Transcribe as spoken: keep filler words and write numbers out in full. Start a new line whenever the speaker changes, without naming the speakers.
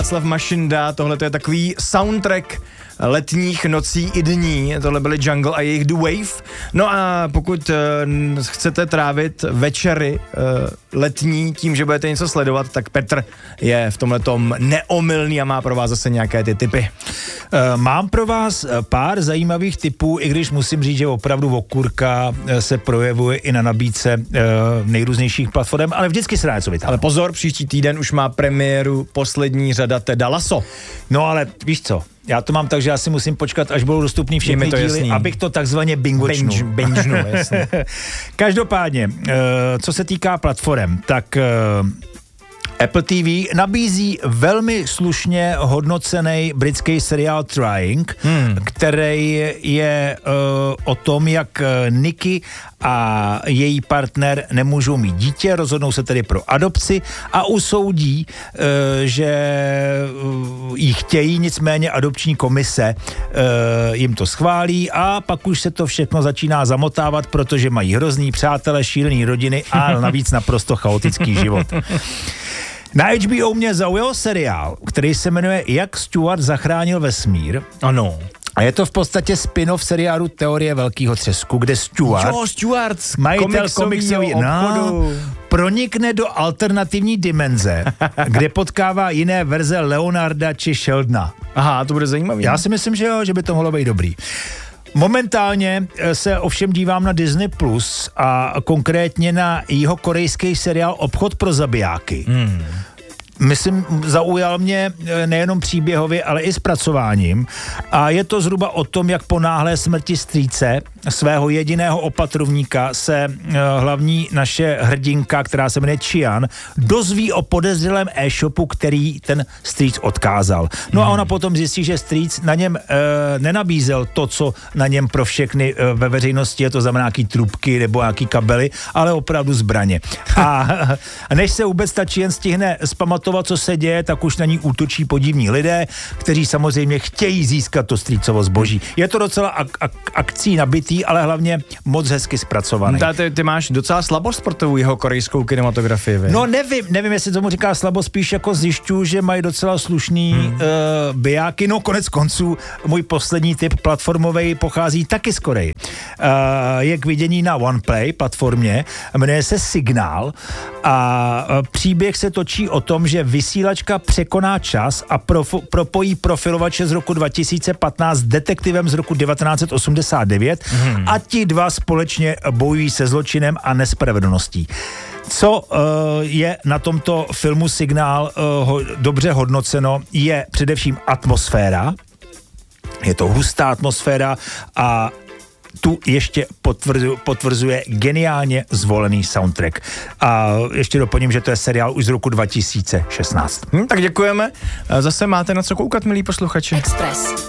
Václav Mašinda, tohle je takový soundtrack letních nocí i dní, tohle byly Jungle a jejich The Wave. No a pokud uh, chcete trávit večery uh, letní tím, že budete něco sledovat, tak Petr je v tomhletom neomylný a má pro vás zase nějaké ty tipy.
Uh, mám pro vás pár zajímavých tipů, i když musím říct, že opravdu okurka se projevuje i na nabídce uh, nejrůznějších platform, ale vždycky se dá něco vytáhnout.
Ale pozor, příští týden už má premiéru poslední řada Teda Lasso.
No ale víš co? Já to mám tak, že já si musím počkat, až budou dostupný všechny díly, jasný. Abych to takzvaně bingočnu.
Binge, bingenu, jasně.
Každopádně, co se týká platform, tak Apple T V nabízí velmi slušně hodnocený britský seriál Trying, hmm. který je uh, o tom, jak Nikki a její partner nemůžou mít dítě, rozhodnou se tedy pro adopci a usoudí, uh, že uh, jí chtějí, nicméně adopční komise uh, jim to schválí a pak už se to všechno začíná zamotávat, protože mají hrozný přátelé, šílený rodiny a navíc naprosto chaotický život. Na H B O mě zaujal seriál, který se jmenuje Jak Stewart zachránil vesmír.
Ano.
A je to v podstatě spin-off seriálu Teorie velkého třesku, kde Stewart,
jo, Stewart
majitel komiksového obchodu, pronikne do alternativní dimenze, kde potkává jiné verze Leonarda či Sheldona.
Aha, to bude zajímavý.
Já si myslím, že jo, že by to mohlo být dobrý. Momentálně se ovšem dívám na Disney Plus a konkrétně na jeho korejský seriál Obchod pro zabijáky. Hmm. Myslím, zaujal mě nejenom příběhově, ale i zpracováním. A je to zhruba o tom, jak po náhlé smrti strýce, svého jediného opatrovníka, se hlavní naše hrdinka, která se jmenuje Chian, dozví o podezřelém e-shopu, který ten strýc odkázal. No a ona potom zjistí, že strýc na něm e, nenabízel to, co na něm pro všechny e, ve veřejnosti je, to znamená nějaký trubky nebo nějaký kabely, ale opravdu zbraně. A, a než se vůbec ta Chian stihne zpamatovat, co se děje, tak už na ní útočí podivní lidé, kteří samozřejmě chtějí získat to strýcovo zboží. Je to docela ak- ak- akcí nabitý, ale hlavně moc hezky zpracovaný.
No, ty, ty máš docela slabost pro tu jeho korejskou kinematografii, vy?
No nevím, nevím, jestli tomu říká slabost, spíš jako zjišťuju, že mají docela slušný hmm. uh, bijáky. No konec konců, můj poslední tip platformovej pochází taky z Koreji. Uh, je k vidění na OnePlay platformě, jmenuje se Signál a uh, příběh se točí o tom, že vysílačka překoná čas a prof- propojí profilovače z roku dva tisíce patnáct s detektivem z roku devatenáct set osmdesát devět hmm. a ti dva společně bojují se zločinem a nespravedlností. Co uh, je na tomto filmu Signál uh, ho, dobře hodnoceno, je především atmosféra. Je to hustá atmosféra a tu ještě potvrzuje, potvrzuje geniálně zvolený soundtrack. A ještě doplním, že to je seriál už z roku dva tisíce šestnáct.
Hm, tak děkujeme. Zase máte na co koukat, milí posluchači.
Express.